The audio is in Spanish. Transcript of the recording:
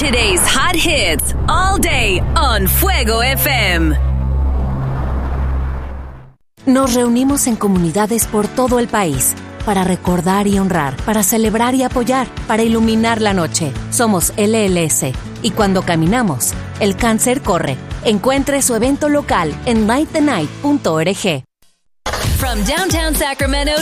Today's hot hits all day on Fuego FM. Nos reunimos en comunidades por todo el país para recordar y honrar, para celebrar y apoyar, para iluminar la noche. Somos LLS y cuando caminamos, el cáncer corre. Encuentre su evento local en lightthenight.org. From downtown Sacramento